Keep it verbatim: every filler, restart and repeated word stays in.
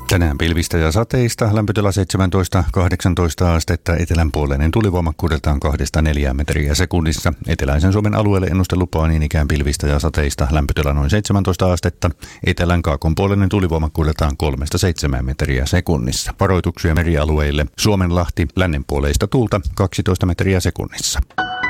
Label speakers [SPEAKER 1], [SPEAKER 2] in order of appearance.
[SPEAKER 1] Tänään pilvistä ja sateista, lämpötila seitsemäntoista kahdeksantoista astetta, etelänpuoleinen tulivoimakkuudeltaan kahdesta neljään metriä sekunnissa. Eteläisen Suomen alueelle ennustelupaa niin ikään pilvistä ja sateista, lämpötila noin seitsemäntoista astetta, etelän kaakonpuoleinen tulivoimakkuudeltaan kolmesta seitsemään metriä sekunnissa. Varoituksia merialueille: Suomenlahti, lännenpuoleista tuulta kaksitoista metriä sekunnissa.